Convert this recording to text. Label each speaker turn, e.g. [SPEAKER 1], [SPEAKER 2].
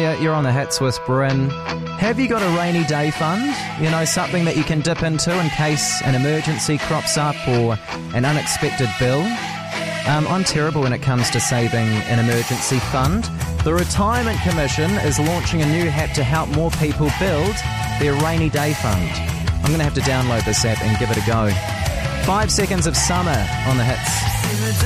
[SPEAKER 1] Hiya, you're on the Hits with Bryn. Have you got a rainy day fund? You know, something that you can dip into in case an emergency crops up or an unexpected bill? I'm terrible when it comes to saving an emergency fund. The Retirement Commission is launching a new app to help more people build their rainy day fund. I'm going to have to download this app and give it a go. 5 seconds of summer on the Hits.